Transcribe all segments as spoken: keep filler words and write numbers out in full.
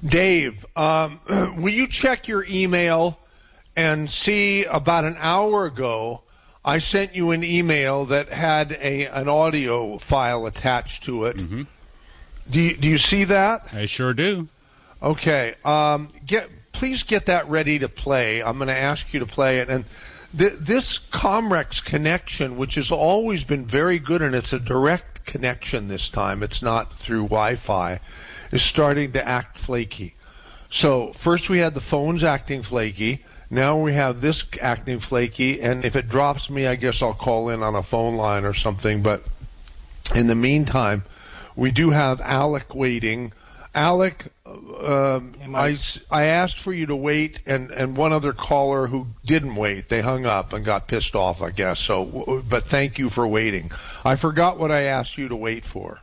Dave, um, will you check your email and see about an hour ago I sent you an email that had a an audio file attached to it. Mm-hmm. Do you, do you see that? I sure do. Okay. Um, get please get that ready to play. I'm going to ask you to play it. And th- this Comrex connection, which has always been very good, and it's a direct connection this time, it's not through Wi-Fi, is starting to act flaky. So first we had the phones acting flaky. Now we have this acting flaky, and if it drops me, I guess I'll call in on a phone line or something. But in the meantime, we do have Alec waiting. Alec, um, I, I asked for you to wait, and, and one other caller who didn't wait. They hung up and got pissed off, I guess. So, but thank you for waiting. I forgot what I asked you to wait for.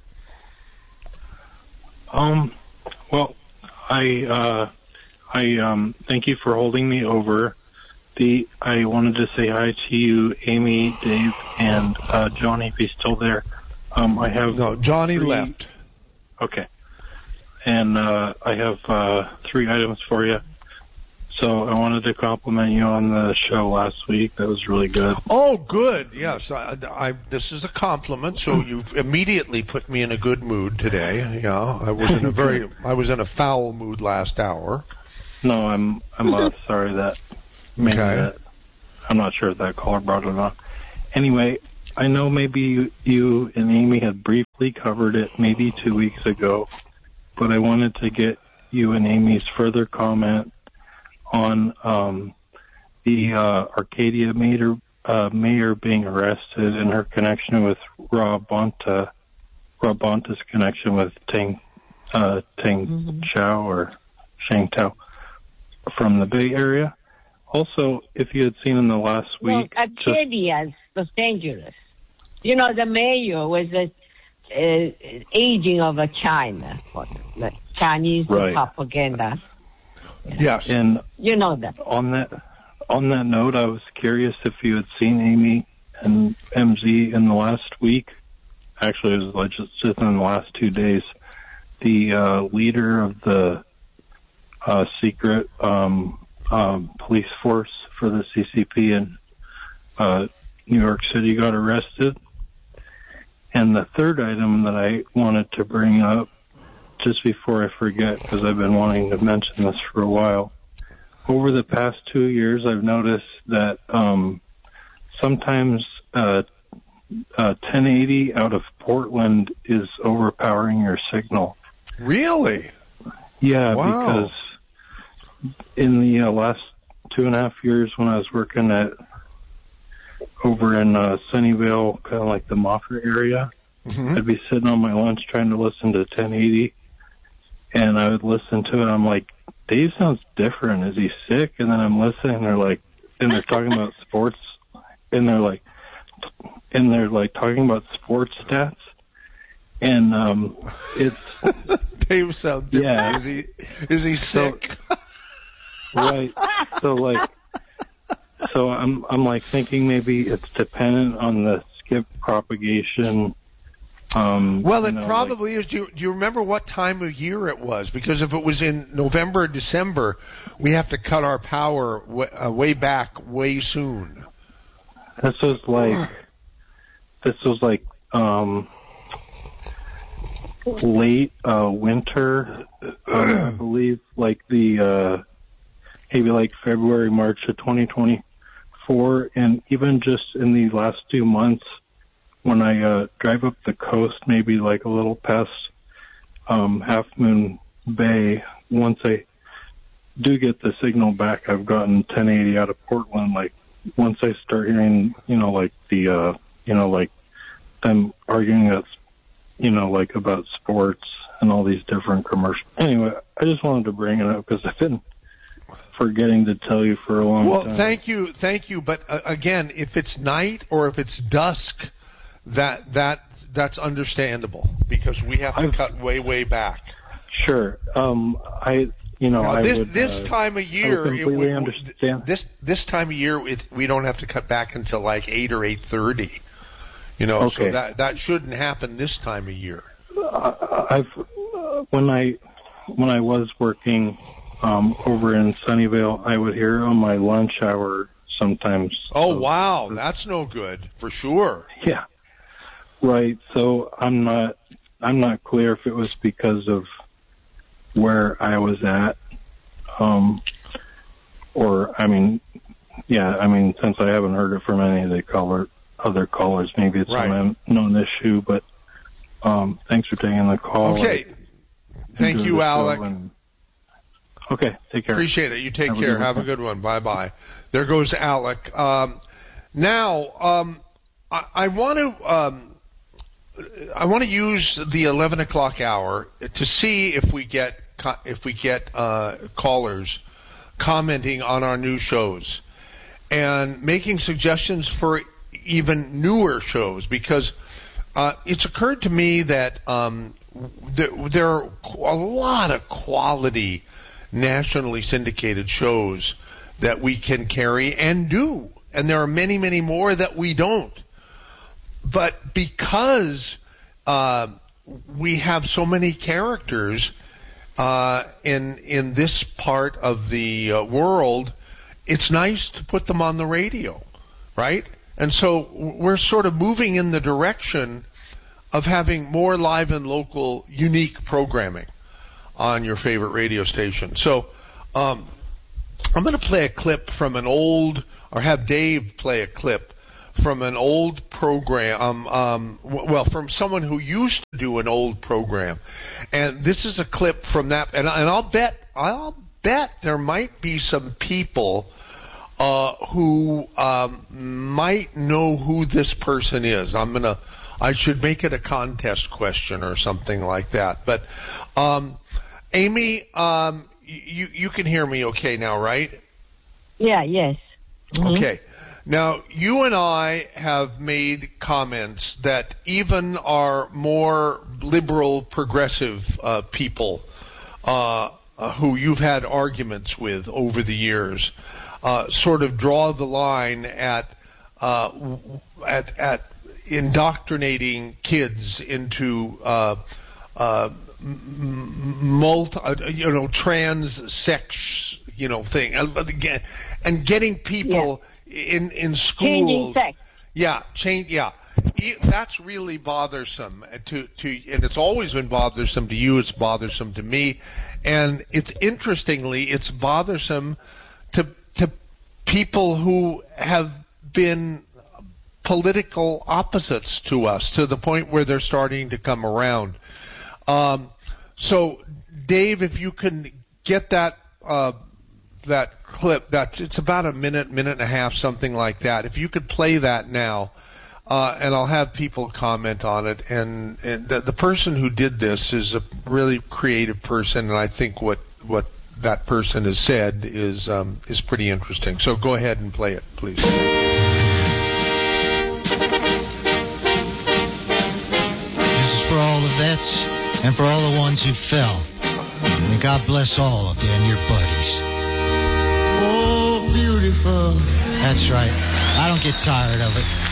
Um, well, I, uh, I, um, thank you for holding me over. The, I wanted to say hi to you, Amy, Dave, and, uh, Johnny, if he's still there. Um, I have... No, Johnny three, left. Okay. And, uh, I have, uh, three items for you. So I wanted to compliment you on the show last week. That was really good. Oh, good. Yes, I, I, this is a compliment. So you've immediately put me in a good mood today. Yeah, I was in a very, I was in a foul mood last hour. No, I'm, I'm uh, sorry that. Maybe Okay. that. I'm not sure if that caller brought it up. Anyway, I know maybe you, you and Amy had briefly covered it maybe two weeks ago, but I wanted to get you and Amy's further comment on um, the uh, Arcadia mayor, uh, mayor being arrested and her connection with Rob Bonta, Rob Bonta's connection with Teng, uh, Teng mm-hmm. Chao or Sheng Tao from the Bay Area. Also, if you had seen in the last week... Well, Arcadia is Los Angeles. You know, the mayor was a uh, aging of a China, the Chinese right. propaganda. Yes. And you know that. On that on that note, I was curious if you had seen Amy and M Z in the last week. Actually, it was like just, just in the last two days. The uh, leader of the uh, secret um, um, police force for the C C P in uh, New York City got arrested. And the third item that I wanted to bring up, just before I forget, because I've been wanting to mention this for a while. Over the past two years, I've noticed that um, sometimes uh, uh, ten eighty out of Portland is overpowering your signal. Really? Yeah, wow. Because in the uh, last two and a half years when I was working at over in uh, Sunnyvale, kind of like the Moffat area, mm-hmm. I'd be sitting on my lunch trying to listen to ten eighty. And I would listen to it. I'm like, Dave sounds different. Is he sick? And then I'm listening. And they're like, and they're talking about sports. And they're like, and they're like talking about sports stats. And um, it's Dave sounds different. Yeah. Is he is he sick? So, right. So like, so I'm I'm like thinking maybe it's dependent on the skip propagation. Um, well, it you know, probably like, is. Do you, do you remember what time of year it was? Because if it was in November or December, we have to cut our power w- uh, way back, way soon. This was like, this was like um, late uh, winter, um, I believe, like the uh, maybe like February, March of twenty twenty-four, and even just in the last two months. When I uh, drive up the coast, maybe like a little past um, Half Moon Bay, once I do get the signal back, I've gotten ten eighty out of Portland. Like once I start hearing, you know, like the, uh, you know, like them arguing about, you know, like about sports and all these different commercials. Anyway, I just wanted to bring it up because I've been forgetting to tell you for a long well, time. Well, thank you, thank you. But uh, again, if it's night or if it's dusk. That that that's understandable because we have to I've, cut way way back. Sure, um, I you know now, I this would, this uh, time of year I completely it, understand. This this time of year it, we don't have to cut back until like eight or eight thirty. You know, okay. so that that shouldn't happen this time of year. Uh, I've uh, when I when I was working um, over in Sunnyvale, I would hear on my lunch hour sometimes. Oh, so, wow. That's no good, for sure. Yeah. Right. So I'm not I'm not clear if it was because of where I was at. Um, or, I mean, yeah, I mean, since I haven't heard it from any of the caller, other callers, maybe it's right. an unknown issue, but um, thanks for taking the call. Okay. Thank you, Alec. And, okay, take care. Appreciate it. You take Have care. A Have a good one. Bye-bye. There goes Alec. Um, now, um, I, I want to... Um, I want to use the eleven o'clock hour to see if we get if we get uh, callers commenting on our new shows and making suggestions for even newer shows, because uh, it's occurred to me that um, th- there are a lot of quality nationally syndicated shows that we can carry and do, and there are many, many more that we don't. But because uh, we have so many characters uh, in in this part of the uh, world, it's nice to put them on the radio, right? And so we're sort of moving in the direction of having more live and local, unique programming on your favorite radio station. So um, I'm going to play a clip from an old, or have Dave play a clip from an old program, um, um, w- well, from someone who used to do an old program, and this is a clip from that. And, and I'll bet, I'll bet there might be some people uh, who um, might know who this person is. I'm gonna, I should make it a contest question or something like that. But um, Amy, um, you you can hear me okay now, right? Yeah. Yes. Mm-hmm. Okay. Now, you and I have made comments that even our more liberal, progressive uh, people uh, uh, who you've had arguments with over the years uh, sort of draw the line at uh, at, at indoctrinating kids into uh, uh, multi, you know, trans sex, you know, thing, and getting people. Yeah. In in schools, changing sex. Yeah, change. Yeah, that's really bothersome to to, and it's always been bothersome to you. It's bothersome to me, and it's interestingly, it's bothersome to to people who have been political opposites to us, to the point where they're starting to come around. Um, so, Dave, if you can get that. Uh, that clip, that it's about a minute, minute and a half, something like that. If you could play that now, uh, and I'll have people comment on it. And, and the, the person who did this is a really creative person, and I think what what that person has said is um, is pretty interesting. So go ahead and play it, please. This is for all the vets and for all the ones who fell. And God bless all of you and your buddies. Oh, beautiful. That's right. I don't get tired of it.